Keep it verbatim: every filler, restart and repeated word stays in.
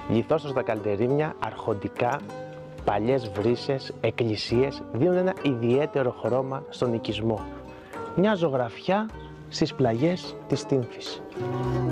Λιθόστρωτα καλντερίμια, αρχοντικά, παλιές βρύσες, εκκλησίες δίνουν ένα ιδιαίτερο χρώμα στον οικισμό. Μια ζωγραφιά στις πλαγιές της Τύμφης.